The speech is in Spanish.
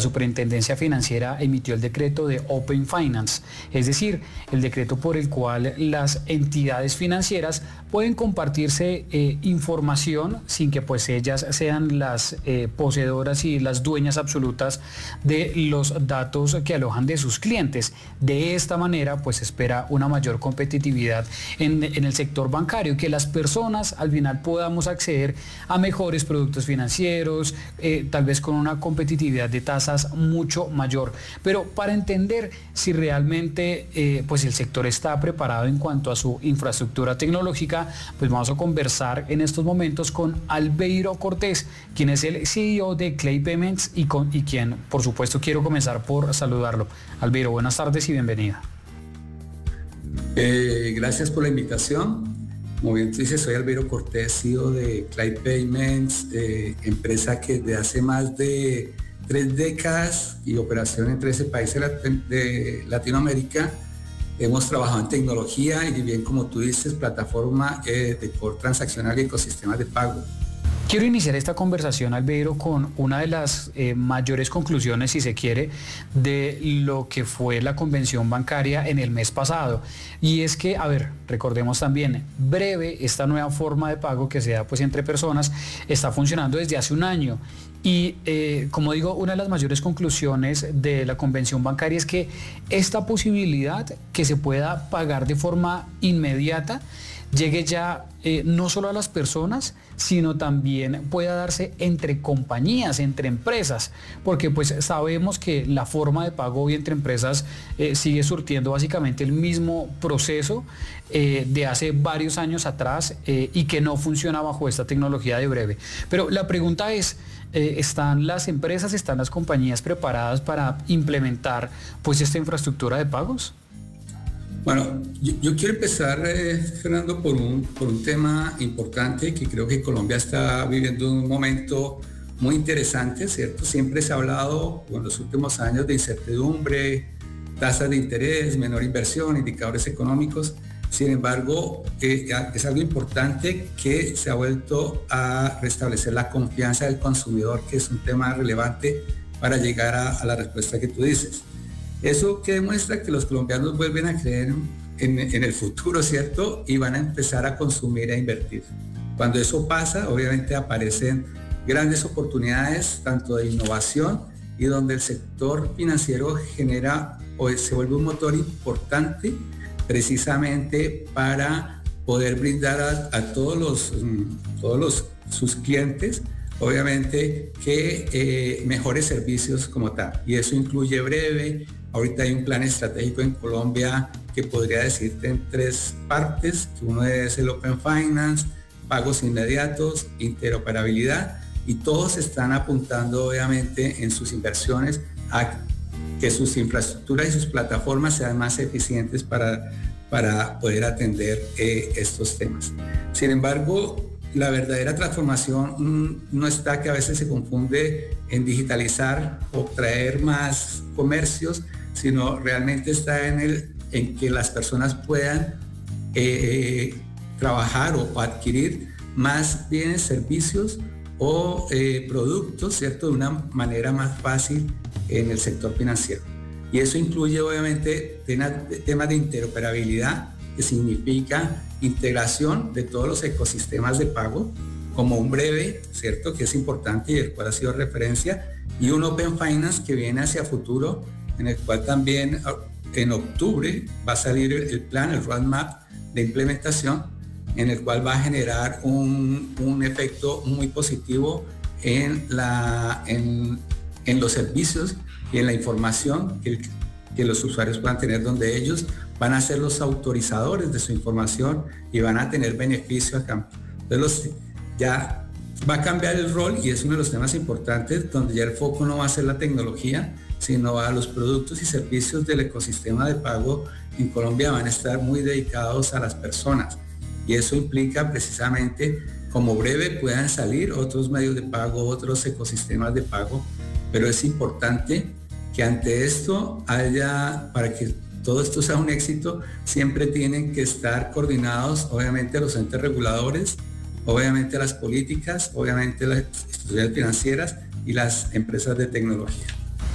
Superintendencia Financiera emitió el decreto de Open Finance, es decir, el decreto por el cual las entidades financieras pueden compartirse información sin que pues ellas sean las poseedoras y las dueñas absolutas de los datos que alojan de sus clientes. De esta manera pues espera una mayor competitividad en el sector bancario, que las personas al final podamos acceder a mejores productos financieros, tal vez con una competitividad de tasas mucho mayor. Pero para entender si realmente pues el sector está preparado en cuanto a su infraestructura tecnológica, pues vamos a conversar en estos momentos con Albeiro Cortés, quien es el CEO de Clay Payments y quien por supuesto quiero comenzar por saludarlo. Albeiro, buenas tardes y bienvenida. Gracias por la invitación. Como bien tú dices, soy Albeiro Cortés, CEO de Clay Payments, empresa que desde hace más de 3 décadas y operación en 13 países de Latinoamérica. Hemos trabajado en tecnología y bien como tú dices, plataforma de core transaccional y ecosistemas de pago. Quiero iniciar esta conversación, Albeiro, con una de las mayores conclusiones, si se quiere, de lo que fue la convención bancaria en el mes pasado. Y es que, a ver, recordemos también, Breve, esta nueva forma de pago que se da pues entre personas, está funcionando desde hace un año. Y como digo, una de las mayores conclusiones de la convención bancaria es que esta posibilidad que se pueda pagar de forma inmediata llegue ya no solo a las personas, sino también pueda darse entre compañías, entre empresas, porque pues sabemos que la forma de pago hoy entre empresas sigue surtiendo básicamente el mismo proceso de hace varios años atrás y que no funciona bajo esta tecnología de Breve. Pero la pregunta es, ¿están las empresas, están las compañías preparadas para implementar pues esta infraestructura de pagos? Bueno, yo quiero empezar, Fernando, por un tema importante que creo que Colombia está viviendo un momento muy interesante, ¿cierto? Siempre se ha hablado en los últimos años de incertidumbre, tasas de interés, menor inversión, indicadores económicos. Sin embargo, es algo importante que se ha vuelto a restablecer la confianza del consumidor, que es un tema relevante para llegar a la respuesta que tú dices. Eso que demuestra que los colombianos vuelven a creer en el futuro, ¿cierto? Y van a empezar a consumir e invertir. Cuando eso pasa, obviamente aparecen grandes oportunidades, tanto de innovación y donde el sector financiero genera o se vuelve un motor importante precisamente para poder brindar a todos sus clientes, obviamente, que mejores servicios como tal. Y eso incluye Breve. Ahorita hay un plan estratégico en Colombia que podría decirte en 3 partes, que uno es el Open Finance, pagos inmediatos, interoperabilidad, y todos están apuntando obviamente en sus inversiones a que sus infraestructuras y sus plataformas sean más eficientes para poder atender estos temas. Sin embargo, la verdadera transformación no está, que a veces se confunde en digitalizar o traer más comercios, sino realmente está en que las personas puedan trabajar o adquirir más bienes, servicios o productos, ¿cierto?, de una manera más fácil en el sector financiero. Y eso incluye obviamente temas de interoperabilidad, que significa integración de todos los ecosistemas de pago, como un Breve, ¿cierto?, que es importante y el cual ha sido referencia, y un Open Finance que viene hacia futuro, en el cual también en octubre va a salir el plan, el roadmap de implementación, en el cual va a generar un efecto muy positivo en los servicios y en la información que los usuarios puedan tener, donde ellos van a ser los autorizadores de su información y van a tener beneficio a cambio. Entonces ya va a cambiar el rol, y es uno de los temas importantes, donde ya el foco no va a ser la tecnología, sino a los productos y servicios del ecosistema de pago. En Colombia van a estar muy dedicados a las personas, y eso implica precisamente, como Breve, puedan salir otros medios de pago, otros ecosistemas de pago, pero es importante que ante esto haya, para que todo esto sea un éxito, siempre tienen que estar coordinados, obviamente, los entes reguladores, obviamente las políticas, obviamente las instituciones financieras y las empresas de tecnología.